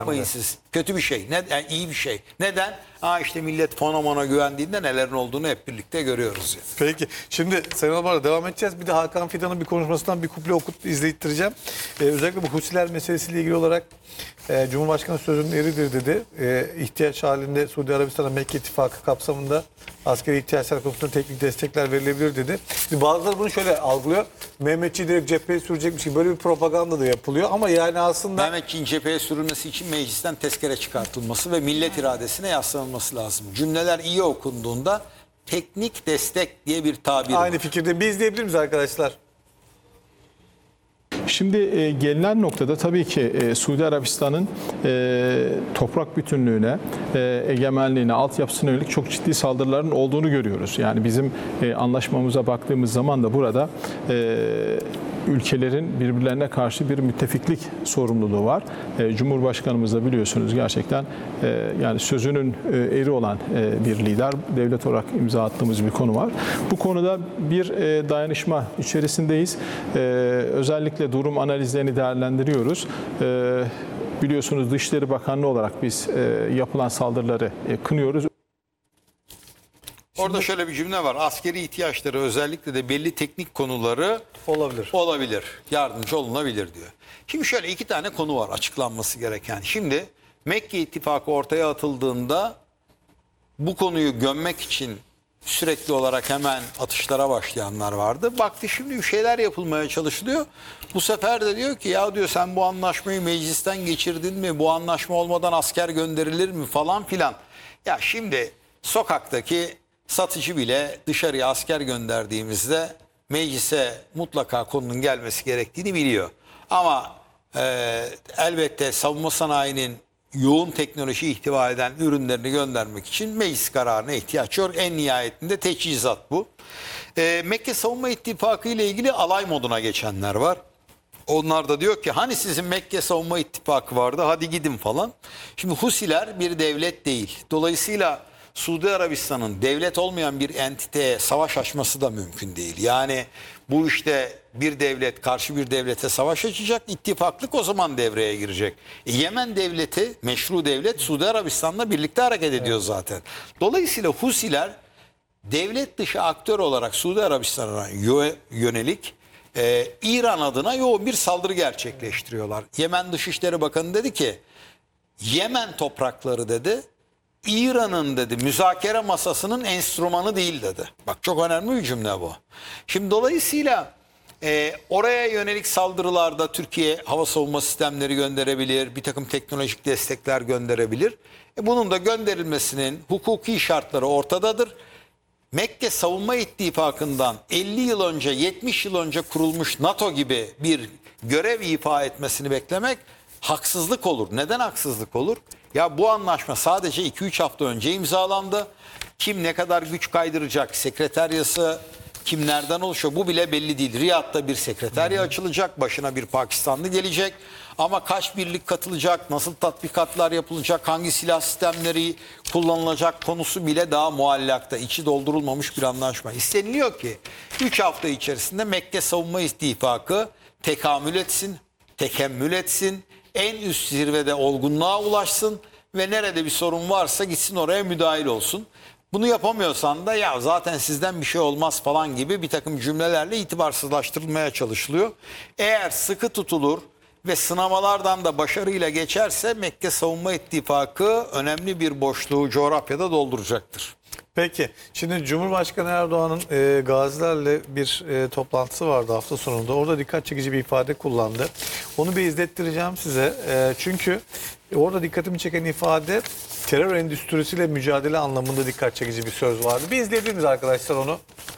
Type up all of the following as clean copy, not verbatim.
Yapmayın siz. Kötü bir şey. Yani iyi bir şey. Neden? İşte millet fona güvendiğinde nelerin olduğunu hep birlikte görüyoruz. Yani. Peki. Şimdi Sayın Albar'la devam edeceğiz. Bir de Hakan Fidan'ın bir konuşmasından bir kuple izlettireceğim. Özellikle bu Husiler meselesiyle ilgili olarak Cumhurbaşkanı sözünün eridir dedi. İhtiyaç halinde Suudi Arabistan'a Mekke İttifakı kapsamında askeri ihtiyaçlar konusunda teknik destekler verilebilir dedi. Bazıları bunu şöyle algılıyor. Mehmetçiği direkt cepheye sürecekmiş gibi böyle bir propaganda da yapılıyor. Ama yani aslında... Mehmetçiğin cepheye sürülmesi için meclisten tezkere çıkartılması ve millet iradesine yaslanılması lazım. Cümleler iyi okunduğunda teknik destek diye bir tabir var. Aynı fikirde. Bir izleyebilir miyiz arkadaşlar? Şimdi gelinen noktada tabii ki Suudi Arabistan'ın toprak bütünlüğüne, egemenliğine, altyapısına yönelik çok ciddi saldırıların olduğunu görüyoruz. Yani bizim anlaşmamıza baktığımız zaman da burada ülkelerin birbirlerine karşı bir müttefiklik sorumluluğu var. Cumhurbaşkanımız da biliyorsunuz gerçekten yani sözünün eri olan bir lider, devlet olarak imza attığımız bir konu var. Bu konuda bir dayanışma içerisindeyiz. Özellikle durum analizlerini değerlendiriyoruz. Biliyorsunuz Dışişleri Bakanlığı olarak biz yapılan saldırıları kınıyoruz. Orada şöyle bir cümle var. Askeri ihtiyaçları özellikle de belli teknik konuları olabilir. Yardımcı olunabilir diyor. Şimdi şöyle iki tane konu var açıklanması gereken. Şimdi Mekke İttifakı ortaya atıldığında bu konuyu gömmek için sürekli olarak hemen atışlara başlayanlar vardı. Baktı şimdi bir şeyler yapılmaya çalışılıyor. Bu sefer de diyor ki ya diyor sen bu anlaşmayı meclisten geçirdin mi? Bu anlaşma olmadan asker gönderilir mi falan filan. Ya şimdi sokaktaki satıcı bile dışarıya asker gönderdiğimizde meclise mutlaka konunun gelmesi gerektiğini biliyor. Ama elbette savunma sanayinin yoğun teknoloji ihtiva eden ürünlerini göndermek için meclis kararına ihtiyaç var. En nihayetinde teçhizat bu. Mekke Savunma İttifakı ile ilgili alay moduna geçenler var. Onlar da diyor ki hani sizin Mekke Savunma İttifakı vardı hadi gidin falan. Şimdi Husiler bir devlet değil. Dolayısıyla Suudi Arabistan'ın devlet olmayan bir entiteye savaş açması da mümkün değil. Yani bu işte bir devlet karşı bir devlete savaş açacak, ittifaklık o zaman devreye girecek. Yemen devleti, meşru devlet Suudi Arabistan'la birlikte hareket ediyor zaten. Dolayısıyla Husiler devlet dışı aktör olarak Suudi Arabistan'a yönelik İran adına yoğun bir saldırı gerçekleştiriyorlar. Yemen Dışişleri Bakanı dedi ki Yemen toprakları dedi İran'ın dedi müzakere masasının enstrümanı değil dedi. Bak çok önemli bir cümle bu. Şimdi dolayısıyla oraya yönelik saldırılarda Türkiye hava savunma sistemleri gönderebilir, bir takım teknolojik destekler gönderebilir. Bunun da gönderilmesinin hukuki şartları ortadadır. Mekke Savunma İttifakı'ndan 50 yıl önce, 70 yıl önce kurulmuş NATO gibi bir görev ifa etmesini beklemek haksızlık olur. Neden haksızlık olur? Ya bu anlaşma sadece 2-3 hafta önce imzalandı. Kim ne kadar güç kaydıracak, sekreteryası kimlerden oluşuyor bu bile belli değil. Riyad'da bir sekreterya açılacak, başına bir Pakistanlı gelecek. Ama kaç birlik katılacak, nasıl tatbikatlar yapılacak, hangi silah sistemleri kullanılacak konusu bile daha muallakta, içi doldurulmamış bir anlaşma. İsteniliyor ki 3 hafta içerisinde Mekke Savunma İttifakı tekamül etsin, tekemmül etsin, en üst zirvede olgunluğa ulaşsın ve nerede bir sorun varsa gitsin oraya müdahil olsun. Bunu yapamıyorsan da ya zaten sizden bir şey olmaz falan gibi bir takım cümlelerle itibarsızlaştırılmaya çalışılıyor. Eğer sıkı tutulur ve sınamalardan da başarıyla geçerse Mekke Savunma İttifakı önemli bir boşluğu coğrafyada dolduracaktır. Peki. Şimdi Cumhurbaşkanı Erdoğan'ın gazilerle bir toplantısı vardı hafta sonunda. Orada dikkat çekici bir ifade kullandı. Onu bir izlettireceğim size. Çünkü orada dikkatimi çeken ifade terör endüstrisiyle mücadele anlamında dikkat çekici bir söz vardı. Bir izleyebilir miyiz arkadaşlar onu?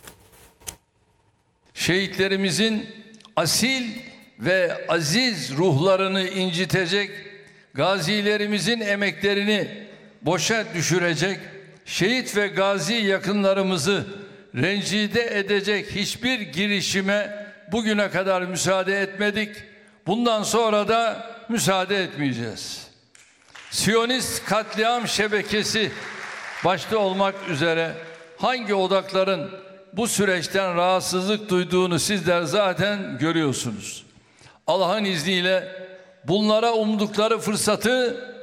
Şehitlerimizin asil ve aziz ruhlarını incitecek, gazilerimizin emeklerini boşa düşürecek, şehit ve gazi yakınlarımızı rencide edecek hiçbir girişime bugüne kadar müsaade etmedik. Bundan sonra da müsaade etmeyeceğiz. Siyonist katliam şebekesi başta olmak üzere hangi odakların bu süreçten rahatsızlık duyduğunu sizler zaten görüyorsunuz. Allah'ın izniyle bunlara umdukları fırsatı